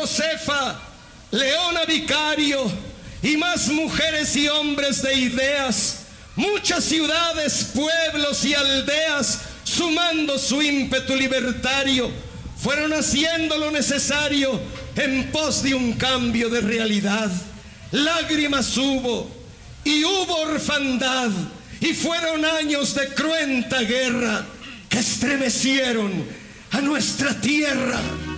Josefa, Leona Vicario y más mujeres y hombres de ideas, muchas ciudades, pueblos y aldeas, sumando su ímpetu libertario, fueron haciendo lo necesario en pos de un cambio de realidad. Lágrimas hubo y hubo orfandad, y fueron años de cruenta guerra que estremecieron a nuestra tierra.